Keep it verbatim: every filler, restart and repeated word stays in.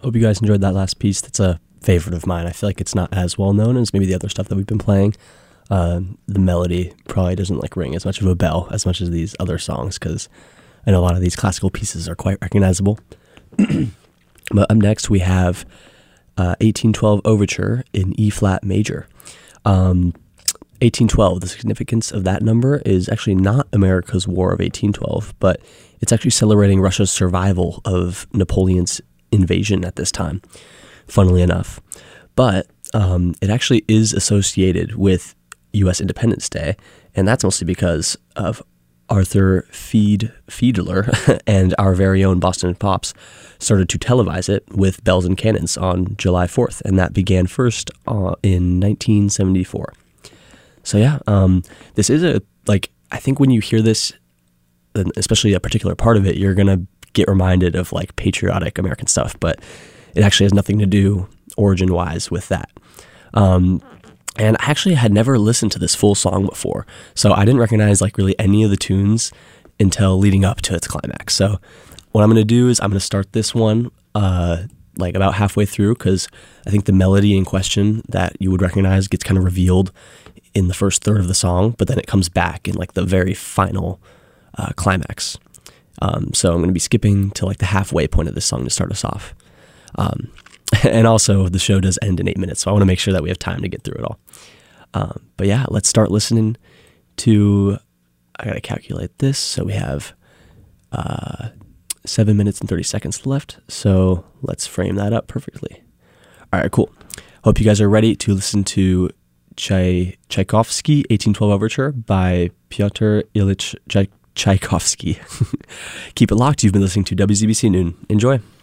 Hope you guys enjoyed that last piece. That's a favorite of mine. I feel like it's not as well known as maybe the other stuff that we've been playing. Uh, the melody probably doesn't like ring as much of a bell as much as these other songs, because I know a lot of these classical pieces are quite recognizable. But up next we have uh, eighteen twelve Overture in E flat major. Um, eighteen twelve, the significance of that number is actually not America's War of eighteen twelve, but it's actually celebrating Russia's survival of Napoleon's invasion at this time, funnily enough. But um, it actually is associated with U S Independence Day, and that's mostly because of Arthur Fied Fiedler and our very own Boston Pops started to televise it with bells and cannons on July fourth, and that began first uh, in nineteen seventy-four. So yeah, um, this is a, like, I think when you hear this, especially a particular part of it, you're going to get reminded of like patriotic American stuff, but it actually has nothing to do origin-wise with that. Um, and I actually had never listened to this full song before, so I didn't recognize like really any of the tunes until leading up to its climax. So what I'm going to do is I'm going to start this one uh, like about halfway through, because I think the melody in question that you would recognize gets kind of revealed in the first third of the song, but then it comes back in like the very final uh, climax. Um, so I'm going to be skipping to like the halfway point of this song to start us off. Um, and also the show does end in eight minutes, so I want to make sure that we have time to get through it all. Um, but yeah, let's start listening to, I got to calculate this. So we have uh, seven minutes and thirty seconds left. So let's frame that up perfectly. All right, cool. Hope you guys are ready to listen to Chai- Tchaikovsky, eighteen twelve Overture by Pyotr Ilyich Tchai- Tchaikovsky. Keep it locked. You've been listening to W Z B C Noon. Enjoy.